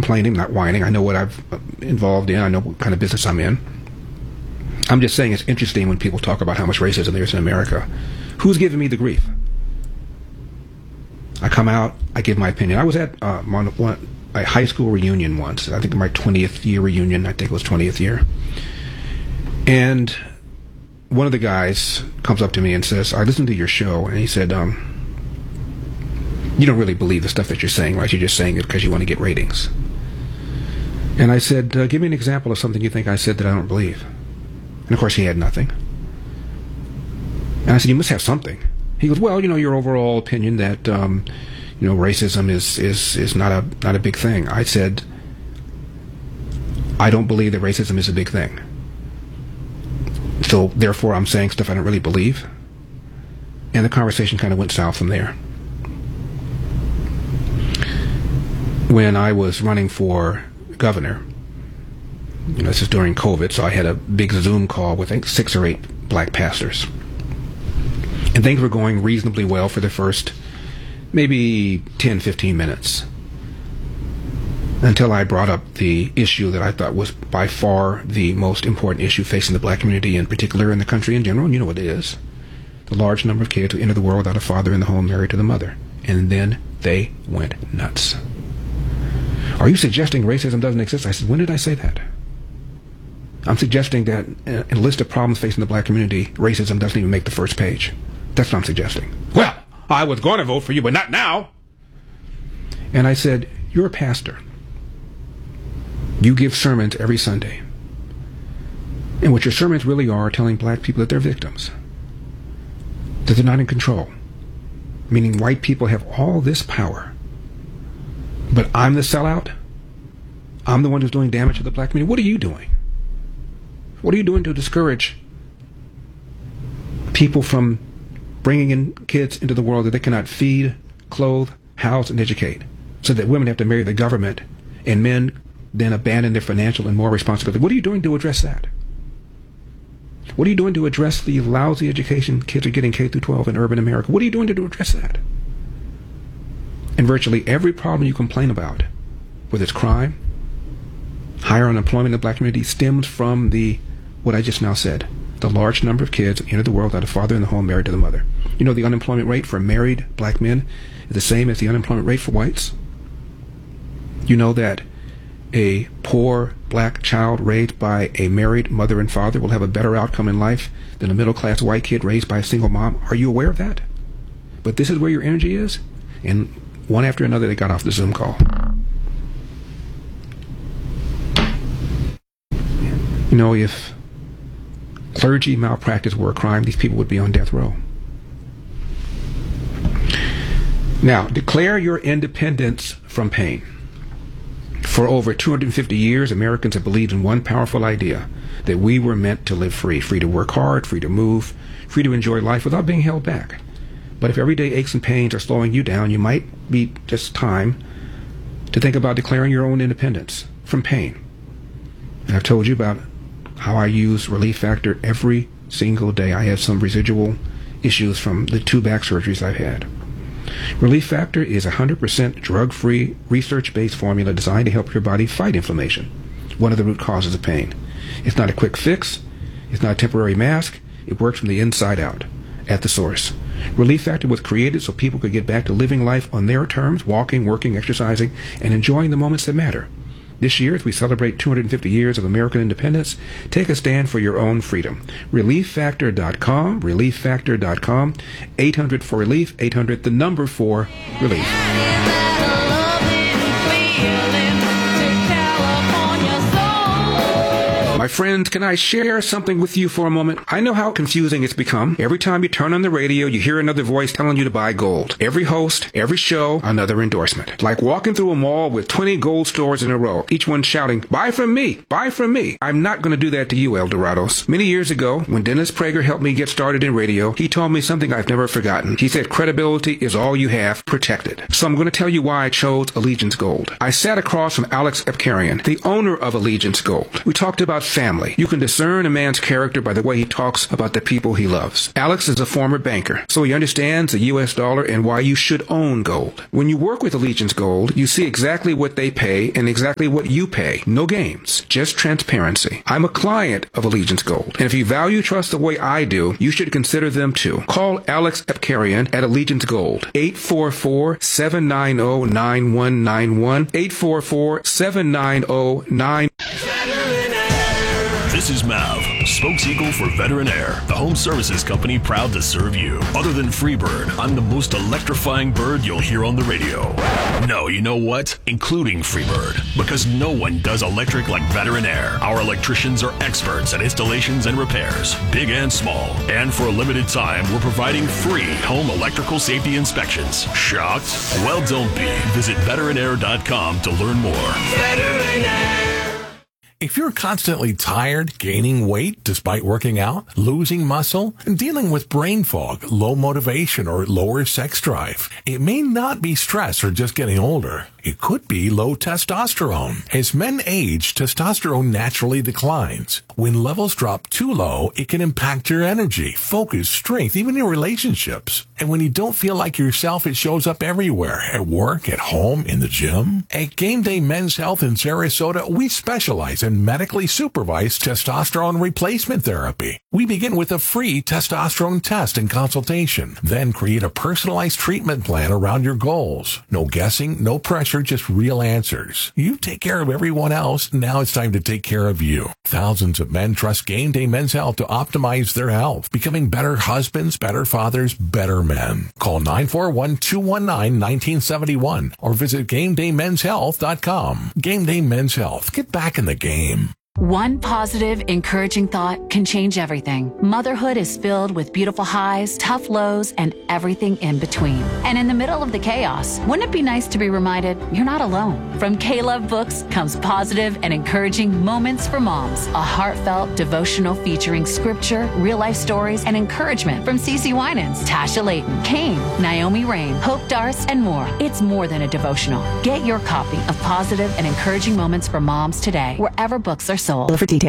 complaining, not whining. I know what I've involved in. I know what kind of business I'm in. I'm just saying it's interesting when people talk about how much racism there is in America. Who's giving me the grief? I come out, I give my opinion. I was at a high school reunion once. I think my 20th year reunion. I think it was 20th year. And one of the guys comes up to me and says, I listened to your show, and he said, you don't really believe the stuff that you're saying, right? You're just saying it because you want to get ratings. And I said, give me an example of something you think I said that I don't believe. And of course he had nothing. And I said, you must have something. He goes, well, your overall opinion that, racism is not a big thing. I said, I don't believe that racism is a big thing. So therefore I'm saying stuff I don't really believe. And the conversation kind of went south from there. When I was running for governor, this is during COVID, so I had a big Zoom call with, I think, 6 or 8 black pastors. And things were going reasonably well for the first maybe 10, 15 minutes, until I brought up the issue that I thought was by far the most important issue facing the black community in particular, in the country in general. And you know what it is. The large number of kids who enter the world without a father in the home, married to the mother. And then they went nuts. Are you suggesting racism doesn't exist? I said, when did I say that? I'm suggesting that in a list of problems facing the black community, racism doesn't even make the first page. That's what I'm suggesting. Well, I was going to vote for you, but not now. And I said, you're a pastor. You give sermons every Sunday. And what your sermons really are telling black people that they're victims. That they're not in control. Meaning white people have all this power. But I'm the sellout. I'm the one who's doing damage to the black community. What are you doing? What are you doing to discourage people from bringing in kids into the world that they cannot feed, clothe, house, and educate, so that women have to marry the government and men then abandon their financial and moral responsibility? What are you doing to address that? What are you doing to address the lousy education kids are getting K through 12 in urban America? What are you doing to address that? And virtually every problem you complain about, whether it's crime, higher unemployment in the black community, stems from what I just now said. The large number of kids enter the world without a father in the home, married to the mother. You know, the unemployment rate for married black men is the same as the unemployment rate for whites. You know that a poor black child raised by a married mother and father will have a better outcome in life than a middle-class white kid raised by a single mom. Are you aware of that? But this is where your energy is? And one after another, they got off the Zoom call. You know, if clergy malpractice were a crime, these people would be on death row. Now, declare your independence from pain. For over 250 years, Americans have believed in one powerful idea, that we were meant to live free, free to work hard, free to move, free to enjoy life without being held back. But if everyday aches and pains are slowing you down, you might be just time to think about declaring your own independence from pain. And I've told you about how I use Relief Factor every single day. I have some residual issues from the 2 back surgeries I've had. Relief Factor is a 100% drug-free, research-based formula designed to help your body fight inflammation, one of the root causes of pain. It's not a quick fix. It's not a temporary mask. It works from the inside out, at the source. Relief Factor was created so people could get back to living life on their terms, walking, working, exercising, and enjoying the moments that matter. This year, as we celebrate 250 years of American independence, take a stand for your own freedom. ReliefFactor.com, ReliefFactor.com, 800 for relief, 800 the number for relief. My friends, can I share something with you for a moment? I know how confusing it's become. Every time you turn on the radio, you hear another voice telling you to buy gold. Every host, every show, another endorsement. Like walking through a mall with 20 gold stores in a row, each one shouting, buy from me, buy from me. I'm not going to do that to you, El Dorados. Many years ago, when Dennis Prager helped me get started in radio, he told me something I've never forgotten. He said, credibility is all you have, protect it. So I'm going to tell you why I chose Allegiance Gold. I sat across from Alex Epkarian, the owner of Allegiance Gold. We talked about family. You can discern a man's character by the way he talks about the people he loves. Alex is a former banker, so he understands the U.S. dollar and why you should own gold. When you work with Allegiance Gold, you see exactly what they pay and exactly what you pay. No games, just transparency. I'm a client of Allegiance Gold, and if you value trust the way I do, you should consider them too. Call Alex Epkarian at Allegiance Gold, 844-790-9191, 844-790-9. This is Mav, spokes-eagle for Veteran Air, the home services company proud to serve you. Other than Freebird, I'm the most electrifying bird you'll hear on the radio. No, you know what? Including Freebird, because no one does electric like Veteran Air. Our electricians are experts at installations and repairs, big and small. And for a limited time, we're providing free home electrical safety inspections. Shocked? Well, don't be. Visit veteranair.com to learn more. Veteran Air. If you're constantly tired, gaining weight despite working out, losing muscle, and dealing with brain fog, low motivation, or lower sex drive, it may not be stress or just getting older. It could be low testosterone. As men age, testosterone naturally declines. When levels drop too low, it can impact your energy, focus, strength, even your relationships. And when you don't feel like yourself, it shows up everywhere, at work, at home, in the gym. At Game Day Men's Health in Sarasota, we specialize in medically supervised testosterone replacement therapy. We begin with a free testosterone test and consultation, then create a personalized treatment plan around your goals. No guessing, no pressure, just real answers. You take care of everyone else, now it's time to take care of you. Thousands of men trust Game Day Men's Health to optimize their health, becoming better husbands, better fathers, better men. Call 941-219-1971 or visit GameDayMen'sHealth.com. Game Day Men's Health. Get back in the game. One positive, encouraging thought can change everything. Motherhood is filled with beautiful highs, tough lows, and everything in between. And in the middle of the chaos, wouldn't it be nice to be reminded you're not alone? From K-Love Books comes positive and encouraging Moments for Moms, a heartfelt devotional featuring scripture, real-life stories, and encouragement from CeCe Winans, Tasha Layton, Kane, Naomi Rain, Hope Darce, and more. It's more than a devotional. Get your copy of positive and encouraging Moments for Moms today, wherever books are sold. For details.